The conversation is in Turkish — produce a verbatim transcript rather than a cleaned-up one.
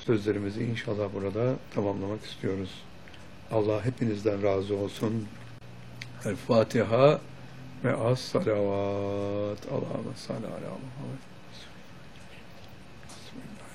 sözlerimizi inşallah burada tamamlamak istiyoruz. Allah hepinizden razı olsun. El Fatiha ve as salavat. Allahümme salli ala Muhammed. Bismillah.